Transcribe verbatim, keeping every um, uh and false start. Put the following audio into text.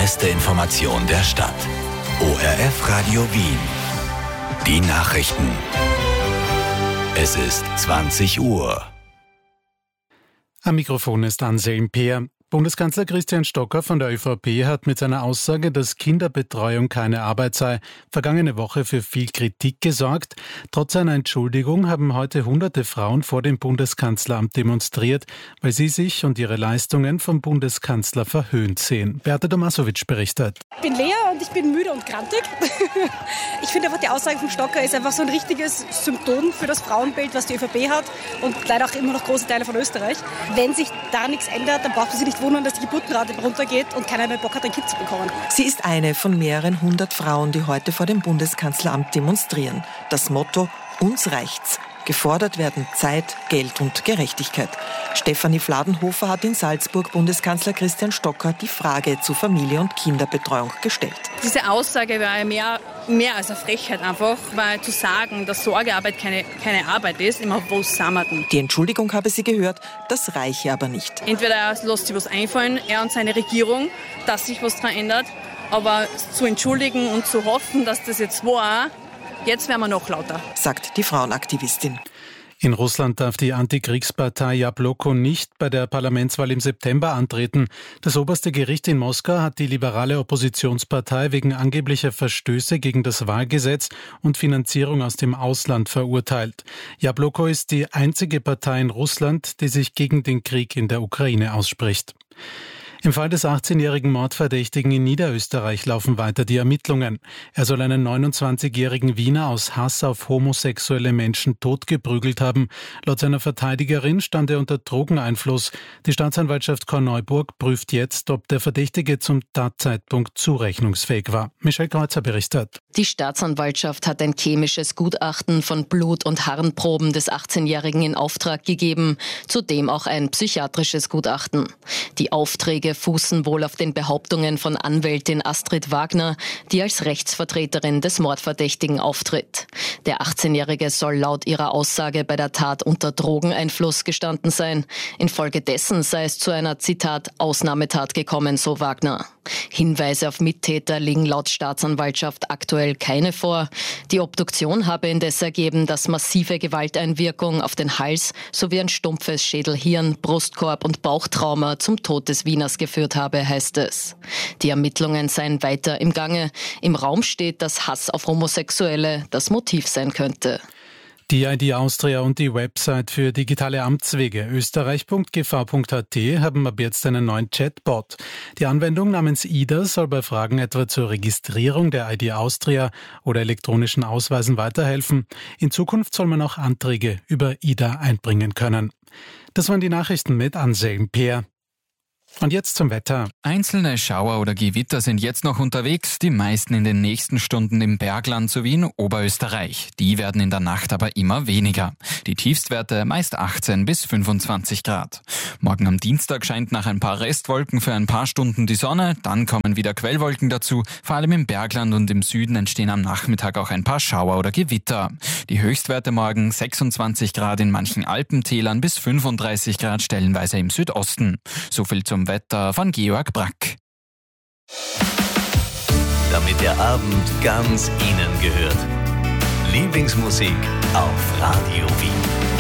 beste Information der Stadt. O R F Radio Wien. Die Nachrichten. Es ist zwanzig Uhr. Am Mikrofon ist Anselm Peer. Bundeskanzler Christian Stocker von der ÖVP hat mit seiner Aussage, dass Kinderbetreuung keine Arbeit sei, vergangene Woche für viel Kritik gesorgt. Trotz seiner Entschuldigung haben heute hunderte Frauen vor dem Bundeskanzleramt demonstriert, weil sie sich und ihre Leistungen vom Bundeskanzler verhöhnt sehen. Beate Tomasovic berichtet. Ich bin Lea und ich bin müde und grantig. Ich finde einfach, die Aussage von Stocker ist einfach so ein richtiges Symptom für das Frauenbild, was die ÖVP hat und leider auch immer noch große Teile von Österreich. Wenn sich da nichts ändert, dann braucht man sich nicht wundern, dass die Geburtenrate runtergeht und keiner mehr Bock hat, ein Kind zu bekommen. Sie ist eine von mehreren hundert Frauen, die heute vor dem Bundeskanzleramt demonstrieren. Das Motto: Uns reicht's. Gefordert werden Zeit, Geld und Gerechtigkeit. Stefanie Fladenhofer hat in Salzburg Bundeskanzler Christian Stocker die Frage zu Familie- und Kinderbetreuung gestellt. Diese Aussage war mehr, mehr als eine Frechheit einfach, weil zu sagen, dass Sorgearbeit keine, keine Arbeit ist, immer wo sind wir denn? Die Entschuldigung habe sie gehört, das reiche aber nicht. Entweder er lässt sich was einfallen, er und seine Regierung, dass sich was daran ändert, aber zu entschuldigen und zu hoffen, dass das jetzt war, jetzt werden wir noch lauter, sagt die Frauenaktivistin. In Russland darf die Antikriegspartei Jabloko nicht bei der Parlamentswahl im September antreten. Das oberste Gericht in Moskau hat die liberale Oppositionspartei wegen angeblicher Verstöße gegen das Wahlgesetz und Finanzierung aus dem Ausland verurteilt. Jabloko ist die einzige Partei in Russland, die sich gegen den Krieg in der Ukraine ausspricht. Im Fall des achtzehnjährigen Mordverdächtigen in Niederösterreich laufen weiter die Ermittlungen. Er soll einen neunundzwanzigjährigen Wiener aus Hass auf homosexuelle Menschen totgeprügelt haben. Laut seiner Verteidigerin stand er unter Drogeneinfluss. Die Staatsanwaltschaft Korneuburg prüft jetzt, ob der Verdächtige zum Tatzeitpunkt zurechnungsfähig war. Michelle Kreuzer berichtet. Die Staatsanwaltschaft hat ein chemisches Gutachten von Blut- und Harnproben des achtzehnjährigen in Auftrag gegeben, zudem auch ein psychiatrisches Gutachten. Die Aufträge fußen wohl auf den Behauptungen von Anwältin Astrid Wagner, die als Rechtsvertreterin des Mordverdächtigen auftritt. Der achtzehnjährige soll laut ihrer Aussage bei der Tat unter Drogeneinfluss gestanden sein. Infolgedessen sei es zu einer, Zitat, Ausnahmetat gekommen, so Wagner. Hinweise auf Mittäter liegen laut Staatsanwaltschaft aktuell keine vor. Die Obduktion habe indes ergeben, dass massive Gewalteinwirkung auf den Hals sowie ein stumpfes Schädelhirn, Brustkorb und Bauchtrauma zum Tod des Wieners geführt habe, heißt es. Die Ermittlungen seien weiter im Gange. Im Raum steht, dass Hass auf Homosexuelle das Motiv sein könnte. Die I D Austria und die Website für digitale Amtswege österreich punkt g v punkt a t haben ab jetzt einen neuen Chatbot. Die Anwendung namens I D A soll bei Fragen etwa zur Registrierung der I D Austria oder elektronischen Ausweisen weiterhelfen. In Zukunft soll man auch Anträge über I D A einbringen können. Das waren die Nachrichten mit Anselm Peer. Und jetzt zum Wetter. Einzelne Schauer oder Gewitter sind jetzt noch unterwegs, die meisten in den nächsten Stunden im Bergland sowie in Oberösterreich. Die werden in der Nacht aber immer weniger. Die Tiefstwerte meist achtzehn bis fünfundzwanzig Grad. Morgen am Dienstag scheint nach ein paar Restwolken für ein paar Stunden die Sonne, dann kommen wieder Quellwolken dazu. Vor allem im Bergland und im Süden entstehen am Nachmittag auch ein paar Schauer oder Gewitter. Die Höchstwerte morgen sechsundzwanzig Grad in manchen Alpentälern bis fünfunddreißig Grad stellenweise im Südosten. So viel zum Wetter von Georg Brack. Damit der Abend ganz Ihnen gehört. Lieblingsmusik auf Radio Wien.